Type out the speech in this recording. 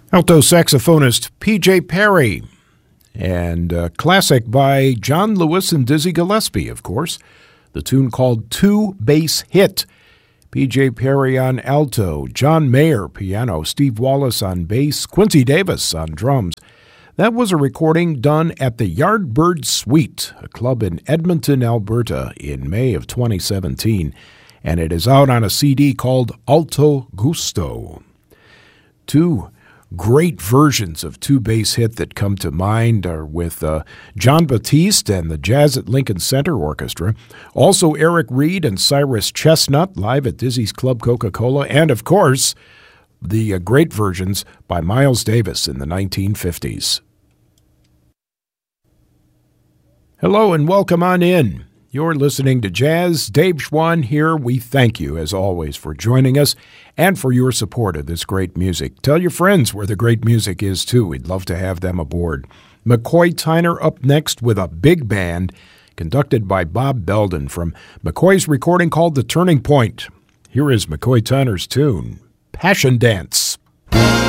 Alto saxophonist P.J. Perry, and a classic by John Lewis and Dizzy Gillespie, of course, the tune called Two Bass Hit. P.J. Perry on alto, John Mayer piano, Steve Wallace on bass, Quincy Davis on drums. That was a recording done at the Yardbird Suite, a club in Edmonton, Alberta, in May of 2017, and it is out on a CD called Alto Gusto. Two great versions of Two Bass Hit that come to mind are with John Batiste and the Jazz at Lincoln Center Orchestra, also Eric Reed and Cyrus Chestnut live at Dizzy's Club Coca-Cola, and of course, the great versions by Miles Davis in the 1950s. Hello and welcome on in. You're listening to Jazz. Dave Schwann here. We thank you, as always, for joining us and for your support of this great music. Tell your friends where the great music is, too. We'd love to have them aboard. McCoy Tyner up next with a big band conducted by Bob Belden from McCoy's recording called The Turning Point. Here is McCoy Tyner's tune, Passion Dance.